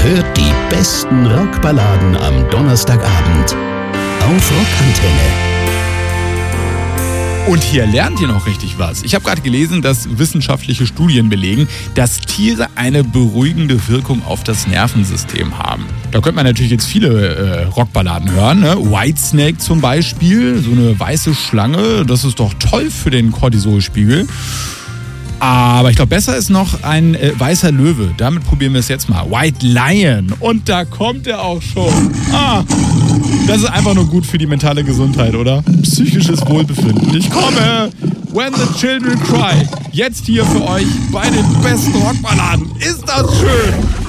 hört die besten Rockballaden am Donnerstagabend auf Rockantenne. Und hier lernt ihr noch richtig was. Ich habe gerade gelesen, dass wissenschaftliche Studien belegen, dass Tiere eine beruhigende Wirkung auf das Nervensystem haben. Da könnte man natürlich jetzt viele Rockballaden hören, ne? Whitesnake zum Beispiel, so eine weiße Schlange, das ist doch toll für den Cortisolspiegel. Aber ich glaube, besser ist noch ein weißer Löwe. Damit probieren wir es jetzt mal. White Lion. Und da kommt er auch schon. Das ist einfach nur gut für die mentale Gesundheit, oder? Psychisches Wohlbefinden. Ich komme. When the Children Cry. Jetzt hier für euch bei den besten Rockballaden. Ist das schön?